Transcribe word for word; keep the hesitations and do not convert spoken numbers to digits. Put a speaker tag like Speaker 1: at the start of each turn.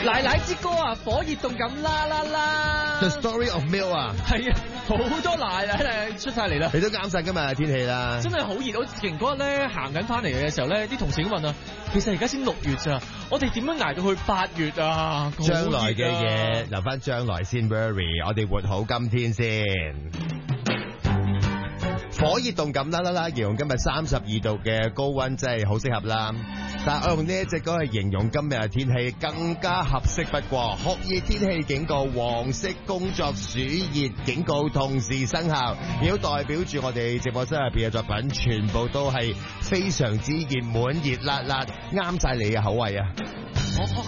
Speaker 1: 奶奶之歌啊，火熱動感啦啦啦
Speaker 2: The Story of Milk 啊，
Speaker 1: 係啊，好多奶奶出晒嚟啦。
Speaker 2: 你都啱晒今日嘅天氣啦，
Speaker 1: 真係好熱，我之前嗰日咧行緊翻嚟嘅時候咧，啲同事都問啊，其實而家先六月咋，我哋點樣捱到去八月啊？
Speaker 2: 將來嘅嘢留翻將來先 worry， 我哋活好今天先。火熱動感啦啦啦，形容今日三十二度嘅高溫真係好適合啦。但係我用呢一隻歌去形容今日嘅天氣更加合適不過。酷熱天氣警告、黃色工作暑熱警告同時生效，亦都代表住我哋直播室入邊嘅作品全部都係非常之熱門、熱辣辣，啱晒你嘅口味啊！